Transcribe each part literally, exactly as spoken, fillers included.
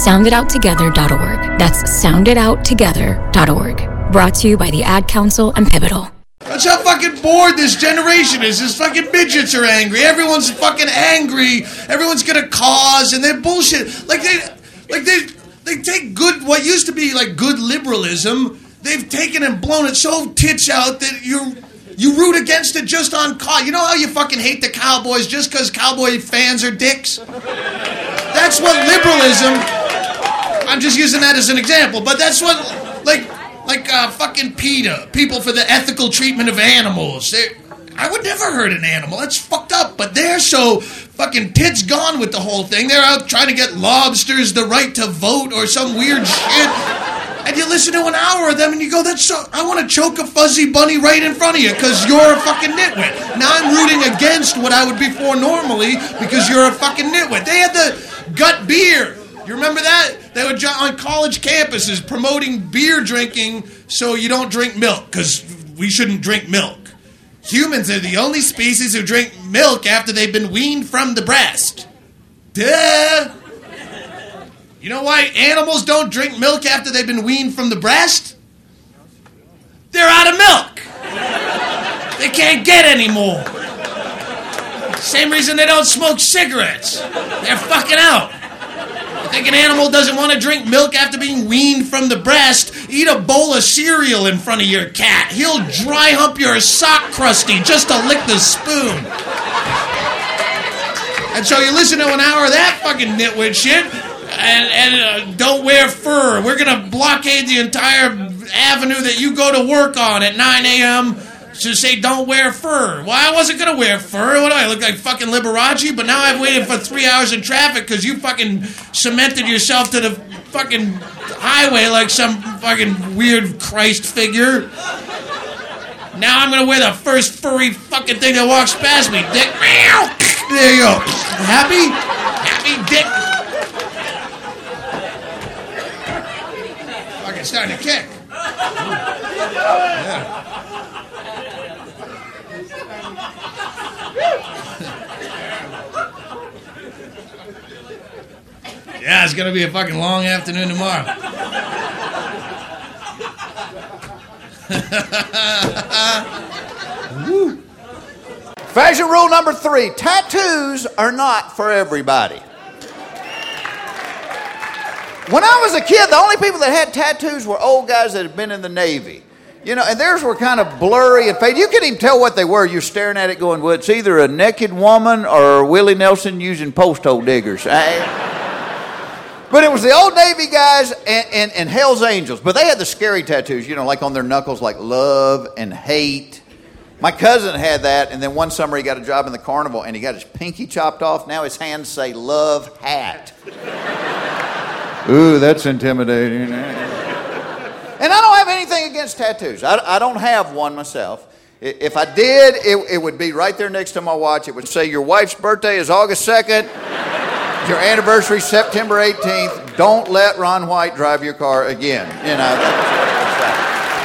sound it out together dot org. That's sound it out together dot org. Brought to you by the Ad Council and Pivotal. That's how fucking bored this generation is. This fucking midgets are angry. Everyone's fucking angry. Everyone's gonna cause, and they're bullshit. Like they, like they, they take good, what used to be like good liberalism. They've taken and blown it so tits out that you, you root against it just on cause. You know how you fucking hate the Cowboys just because Cowboy fans are dicks? That's what liberalism. I'm just using that as an example, but that's what, like. Like uh, fucking PETA, people for the ethical treatment of animals. They're, I would never hurt an animal. That's fucked up. But they're so fucking tits gone with the whole thing. They're out trying to get lobsters the right to vote or some weird shit. And you listen to an hour of them and you go, "That's so. I want to choke a fuzzy bunny right in front of you because you're a fucking nitwit." Now I'm rooting against what I would be for normally because you're a fucking nitwit. They had the gut beer. You remember that? They were on college campuses promoting beer drinking so you don't drink milk, because we shouldn't drink milk. Humans are the only species who drink milk after they've been weaned from the breast. Duh! You know why animals don't drink milk after they've been weaned from the breast? They're out of milk! They can't get any more. Same reason they don't smoke cigarettes. They're fucking out. You think an animal doesn't want to drink milk after being weaned from the breast? Eat a bowl of cereal in front of your cat. He'll dry hump your sock crusty just to lick the spoon. And so you listen to an hour of that fucking nitwit shit, and, and uh, don't wear fur. We're going to blockade the entire avenue that you go to work on at nine a.m., to say don't wear fur. Well, I wasn't going to wear fur. What do I look like, fucking Liberace? But now I've waited for three hours in traffic because you fucking cemented yourself to the fucking highway like some fucking weird Christ figure. Now I'm going to wear the first furry fucking thing that walks past me, dick. There you go. Happy? Happy, dick? Fucking starting to kick. Yeah. Yeah, it's going to be a fucking long afternoon tomorrow. Woo. Fashion rule number three, tattoos are not for everybody. When I was a kid, the only people that had tattoos were old guys that had been in the Navy. You know, and theirs were kind of blurry and faded. You couldn't even tell what they were. You're staring at it going, well, it's either a naked woman or Willie Nelson using post hole diggers. I, but it was the old Navy guys and, and, and Hell's Angels. But they had the scary tattoos, you know, like on their knuckles, like love and hate. My cousin had that, and then one summer he got a job in the carnival, and he got his pinky chopped off. Now his hands say love hat. Ooh, that's intimidating. And I don't have anything against tattoos. I, I don't have one myself. If I did, it, it would be right there next to my watch. It would say, your wife's birthday is August second. Your anniversary September eighteenth. Don't let Ron White drive your car again. You know, that's that.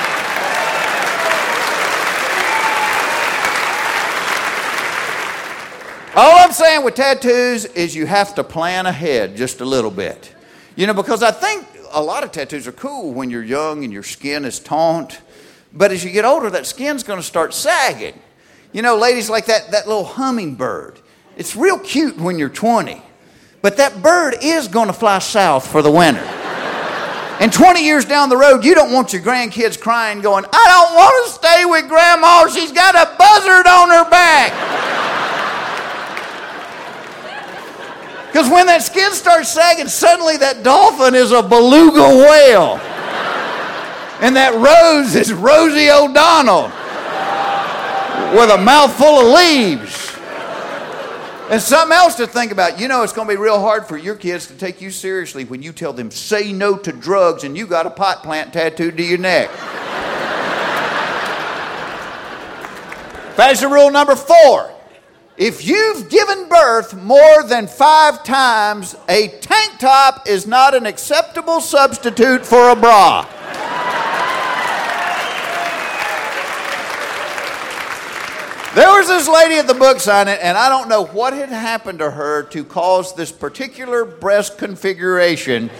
All I'm saying with tattoos is you have to plan ahead just a little bit. You know, because I think a lot of tattoos are cool when you're young and your skin is taut. But as you get older, that skin's going to start sagging. You know, ladies, like that, that little hummingbird. It's real cute when you're twenty. But that bird is going to fly south for the winter. And twenty years down the road, you don't want your grandkids crying going, I don't want to stay with Grandma. She's got a buzzard on her back. Because when that skin starts sagging, suddenly that dolphin is a beluga whale. And that rose is Rosie O'Donnell with a mouthful of leaves. And something else to think about. You know, it's going to be real hard for your kids to take you seriously when you tell them, say no to drugs, and you got a pot plant tattooed to your neck. Fashion rule number four. If you've given birth more than five times, a tank top is not an acceptable substitute for a bra. There was this lady at the book signing, and I don't know what had happened to her to cause this particular breast configuration